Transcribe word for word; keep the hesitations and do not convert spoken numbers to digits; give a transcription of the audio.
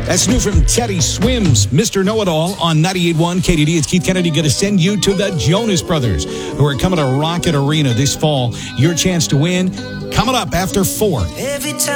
That's new from Teddy Swims, Mister Know-It-All on ninety-eight point one K D D. It's Keith Kennedy going to send you to the Jonas Brothers, who are coming to Rocket Arena this fall. Your chance to win coming up after four. Every time